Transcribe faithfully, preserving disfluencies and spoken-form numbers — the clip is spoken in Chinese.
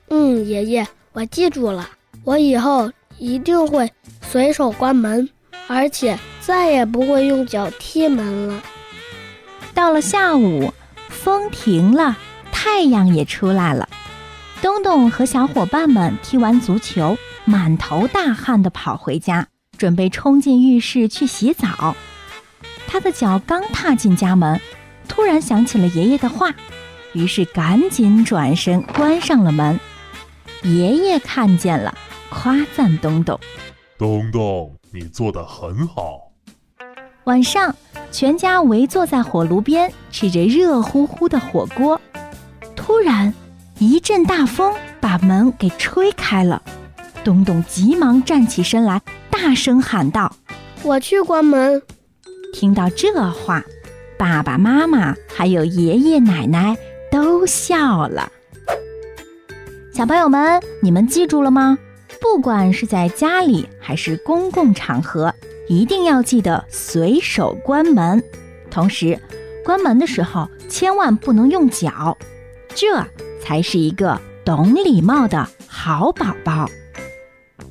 嗯，爷爷，我记住了，我以后一定会随手关门，而且再也不会用脚踢门了。 到了下午，风停了，太阳也出来了。东东和小伙伴们踢完足球，满头大汗地跑回家，准备冲进浴室去洗澡。他的脚刚踏进家门，突然想起了爷爷的话，于是赶紧转身关上了门。爷爷看见了，夸赞东东： 东东，你做得很好。 晚上，全家围坐在火炉边，吃着热乎乎的火锅。突然，一阵大风把门给吹开了。东东急忙站起身来，大声喊道： 我去关门。 听到这话，爸爸妈妈还有爷爷奶奶都笑了。小朋友们，你们记住了吗？不管是在家里还是公共场合，一定要记得随手关门。同时，关门的时候千万不能用脚，这才是一个懂礼貌的好宝宝。